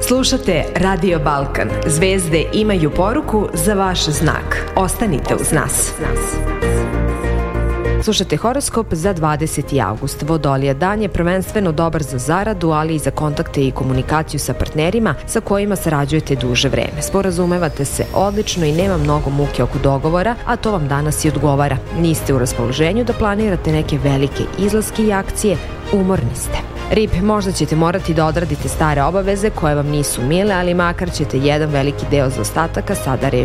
Slušate Radio Balkan. Zvezde imaju poruku za vaš znak. Ostanite uz nas. Slušate horoskop za 20. avgust. Vodolija, dan je prvenstveno dobar za zaradu, ali i za kontakte i komunikaciju sa partnerima sa kojima sarađujete duže vreme. Sporazumevate se odlično i nema mnogo muke oko dogovora, a to vam danas i odgovara. Niste u raspoloženju da planirate neke velike izlaske i akcije, umorni ste. Rib, možda ćete morati da odradite stare obaveze koje vam nisu mile, ali makar ćete jedan veliki deo zaostataka sada rešiti